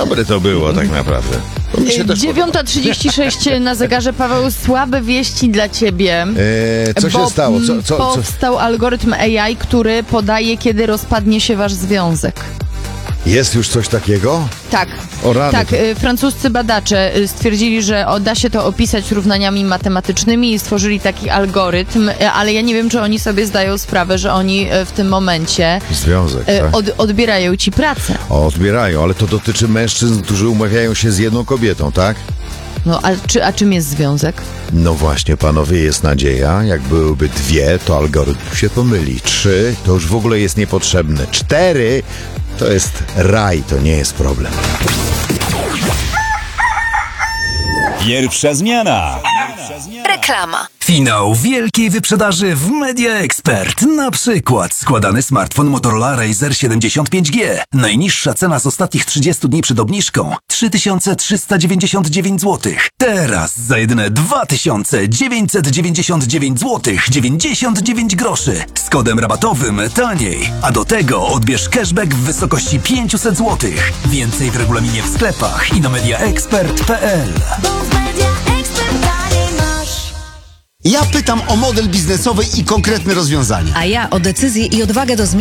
Dobre to było tak naprawdę. 9:36 na zegarze. Paweł, słabe wieści dla ciebie. Co się stało? Co? Powstał algorytm AI, który podaje, kiedy rozpadnie się wasz związek. Jest już coś takiego? Tak. O rany. Tak, francuscy badacze stwierdzili, że da się to opisać równaniami matematycznymi i stworzyli taki algorytm, ale ja nie wiem, czy oni sobie zdają sprawę, że oni w tym momencie Związek, tak? odbierają ci pracę. Odbierają, ale to dotyczy mężczyzn, którzy umawiają się z jedną kobietą, tak? No, a czym jest związek? No właśnie, panowie, jest nadzieja. Jak byłyby 2, to algorytm się pomyli. 3, to już w ogóle jest niepotrzebne. 4, to jest raj, to nie jest problem. Pierwsza zmiana. Reklama. Finał wielkiej wyprzedaży w Media Expert. Na przykład składany smartfon Motorola Razr 75G. Najniższa cena z ostatnich 30 dni przed obniżką 3399 zł. Teraz za jedyne 2999 zł 99 groszy. Z kodem rabatowym taniej. A do tego odbierz cashback w wysokości 500 zł. Więcej w regulaminie w sklepach i na mediaexpert.pl. Ja pytam o model biznesowy i konkretne rozwiązania. A ja o decyzję i odwagę do zmiany.